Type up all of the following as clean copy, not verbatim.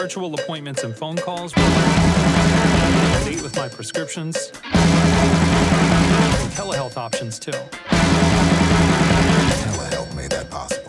virtual appointments and phone calls, date with my prescriptions, and telehealth options too. Telehealth made that possible.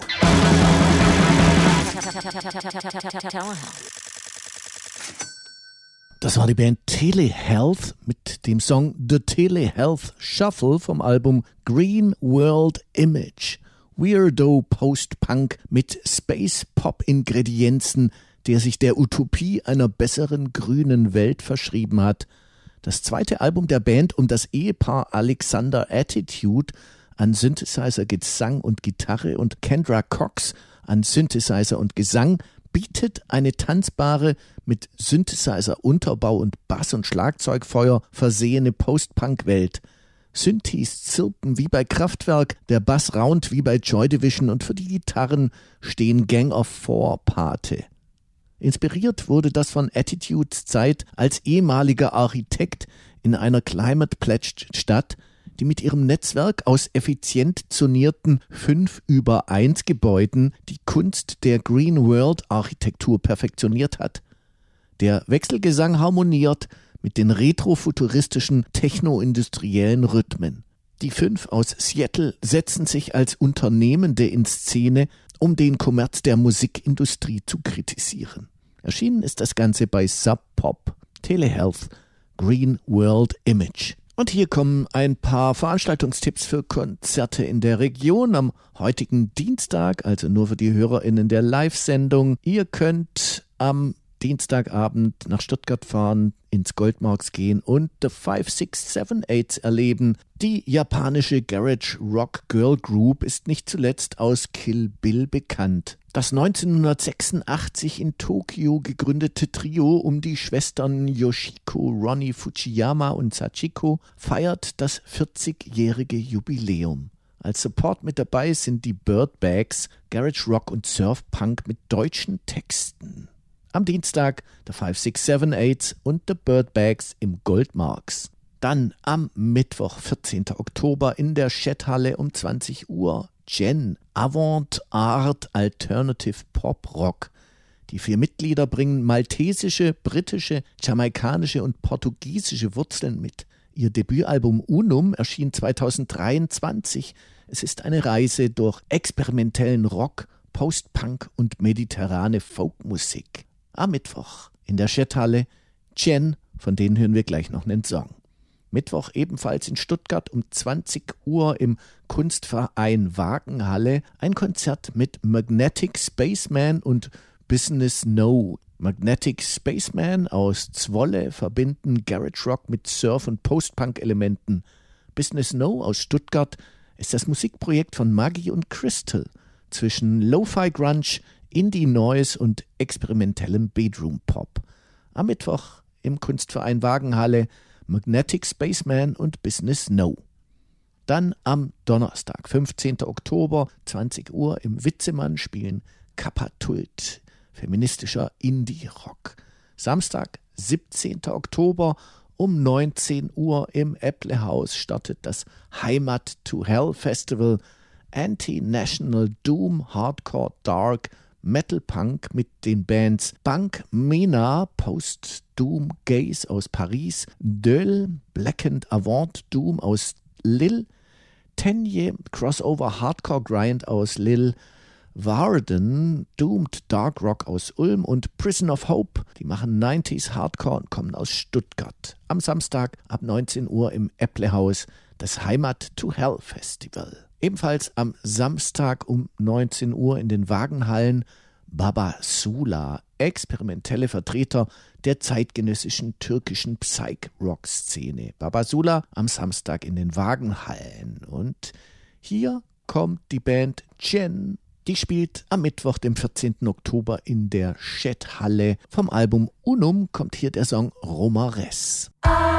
Das war die Band Telehealth mit dem Song The Telehealth Shuffle vom Album Green World Image. Weirdo Post-Punk mit Space-Pop-Ingredienzen, der sich der Utopie einer besseren grünen Welt verschrieben hat. Das zweite Album der Band um das Ehepaar Alexander Attitude an Synthesizer, Gesang und Gitarre und Kendra Cox an Synthesizer und Gesang bietet eine tanzbare, mit Synthesizer-Unterbau und Bass- und Schlagzeugfeuer versehene Post-Punk-Welt. Synthes zirpen wie bei Kraftwerk, der Bass raunt wie bei Joy Division und für die Gitarren stehen Gang of Four Pate. Inspiriert wurde das von Attitudes Zeit als ehemaliger Architekt in einer Climate-Pledged Stadt, die mit ihrem Netzwerk aus effizient zonierten 5:1 Gebäuden die Kunst der Green World Architektur perfektioniert hat. Der Wechselgesang harmoniert mit den retrofuturistischen technoindustriellen Rhythmen. Die 5 aus Seattle setzen sich als Unternehmende in Szene, um den Kommerz der Musikindustrie zu kritisieren. Erschienen ist das Ganze bei Sub Pop, Telehealth, Green World Image. Und hier kommen ein paar Veranstaltungstipps für Konzerte in der Region am heutigen Dienstag, also nur für die HörerInnen der Live-Sendung. Ihr könnt am Dienstagabend nach Stuttgart fahren, ins Goldmarks gehen und The 5678 erleben. Die japanische Garage Rock Girl Group ist nicht zuletzt aus Kill Bill bekannt. Das 1986 in Tokio gegründete Trio um die Schwestern Yoshiko, Ronnie Fujiyama und Sachiko feiert das 40-jährige Jubiläum. Als Support mit dabei sind die Birdbags, Garage Rock und Surf Punk mit deutschen Texten. Am Dienstag The 5678 und The Birdbags im Goldmarks. Dann am Mittwoch, 14. Oktober in der Schetthalle um 20 Uhr Gen, Avant-Art Alternative Pop Rock. Die 4 Mitglieder bringen maltesische, britische, jamaikanische und portugiesische Wurzeln mit. Ihr Debütalbum Unum erschien 2023. Es ist eine Reise durch experimentellen Rock, Post-Punk und mediterrane Folkmusik. Am Mittwoch in der Schetthalle Gen, von denen hören wir gleich noch einen Song. Mittwoch ebenfalls in Stuttgart um 20 Uhr im Kunstverein Wagenhalle ein Konzert mit Magnetic Spaceman und Business No. Magnetic Spaceman aus Zwolle verbinden Garage Rock mit Surf- und Post-Punk-Elementen. Business No aus Stuttgart ist das Musikprojekt von Maggie und Crystal zwischen Lo-Fi Grunge, Indie Noise und experimentellem Bedroom Pop. Am Mittwoch im Kunstverein Wagenhalle Magnetic Spaceman und Business No. Dann am Donnerstag, 15. Oktober, 20 Uhr im Witzemann spielen Kapatult, feministischer Indie-Rock. Samstag, 17. Oktober um 19 Uhr im Äpplehaus startet das Heimat to Hell Festival, Anti-National Doom, Hardcore, Dark, Metal Punk mit den Bands Bank Mena, Post Doom Gaze aus Paris, Döll, Blackened Avant Doom aus Lille, Tenje, Crossover Hardcore Grind aus Lille, Varden, Doomed Dark Rock aus Ulm und Prison of Hope, die machen 90s Hardcore und kommen aus Stuttgart. Am Samstag ab 19 Uhr im Äpplehaus das Heimat to Hell Festival. Ebenfalls am Samstag um 19 Uhr in den Wagenhallen Baba Sula, experimentelle Vertreter der zeitgenössischen türkischen Psych-Rock-Szene. Baba Sula am Samstag in den Wagenhallen. Und hier kommt die Band Gen. Die spielt am Mittwoch, dem 14. Oktober in der Schetthalle. Vom Album Unum kommt hier der Song Romares.